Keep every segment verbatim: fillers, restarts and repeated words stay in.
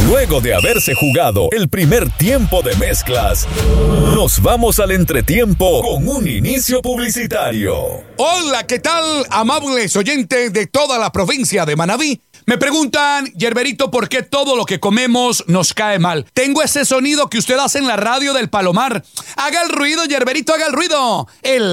Luego de haberse jugado el primer tiempo de mezclas, nos vamos al entretiempo con un inicio publicitario. Hola, ¿qué tal, amables oyentes de toda la provincia de Manabí? Me preguntan, Yerberito, ¿por qué todo lo que comemos nos cae mal? Tengo ese sonido que usted hace en la radio del Palomar. Haga el ruido, Yerberito, haga el ruido. El...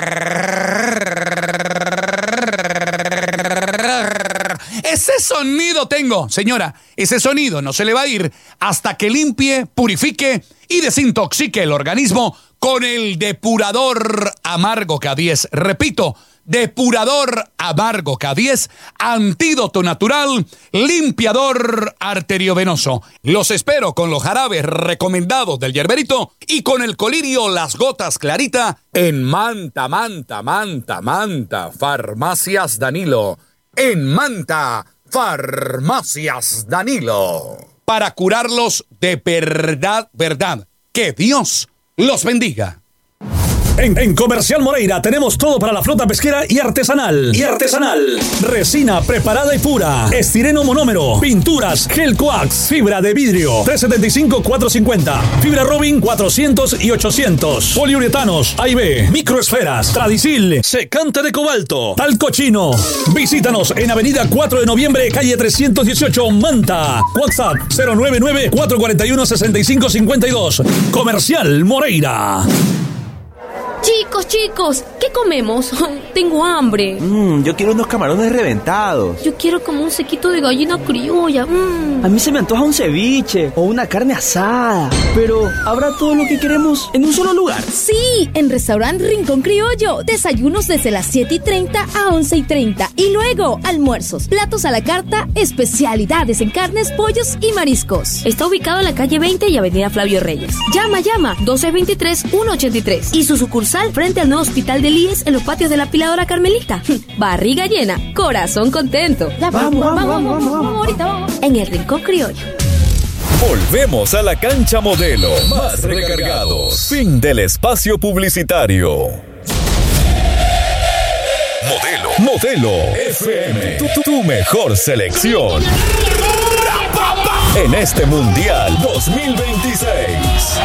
Ese sonido tengo, señora. Ese sonido no se le va a ir hasta que limpie, purifique y desintoxique el organismo con el depurador amargo K diez. Repito, depurador amargo K diez, antídoto natural, limpiador arteriovenoso. Los espero con los jarabes recomendados del Yerberito y con el colirio Las Gotas Clarita en Manta, Manta, Manta, Manta, Farmacias Danilo. En Manta, Farmacias Danilo. Para curarlos de verdad, verdad. Que Dios los bendiga. En, en Comercial Moreira tenemos todo para la flota pesquera y artesanal. Y artesanal. Resina preparada y pura. Estireno monómero. Pinturas, gel coax, fibra de vidrio. trescientos setenta y cinco, cuatrocientos cincuenta. Fibra Robin cuatrocientos y ochocientos. Poliuretanos A y B. Microesferas. Tradisil. Secante de cobalto. Talco chino. Visítanos en Avenida cuatro de Noviembre, calle trescientos dieciocho, Manta. WhatsApp cero nueve nueve, cuatro cuatro uno, seis cinco cinco dos. Comercial Moreira. Chicos, chicos, ¿qué comemos? Tengo hambre. Mmm, yo quiero unos camarones reventados. Yo quiero como un sequito de gallina criolla. Mm. A mí se me antoja un ceviche o una carne asada. Pero, ¿habrá todo lo que queremos en un solo lugar? Sí, en Restaurante Rincón Criollo. Desayunos desde las siete y treinta a once y treinta. Y luego, almuerzos, platos a la carta, especialidades en carnes, pollos y mariscos. Está ubicado en la calle veinte y avenida Flavio Reyes. Llama, llama, doce veintitrés, ciento ochenta y tres. Y su sucursal frente al nuevo hospital del I E S en los patios de la Piladora Carmelita. Barriga llena, corazón contento. Ya, vamos, vamos, vamos, vamos, vamos, vamos, ahorita vamos. En el Rincón Criollo. Volvemos a la cancha modelo. Más recargados. Fin del espacio publicitario. Modelo. Modelo F M. Tu, tu, tu mejor selección. En este Mundial dos mil veintiséis.